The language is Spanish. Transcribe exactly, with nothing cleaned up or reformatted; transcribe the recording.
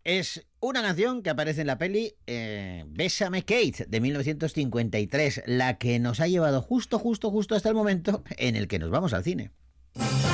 Es una canción que aparece en la peli eh, Bésame Kate de mil novecientos cincuenta y tres, la que nos ha llevado justo, justo, justo hasta el momento en el que nos vamos al cine.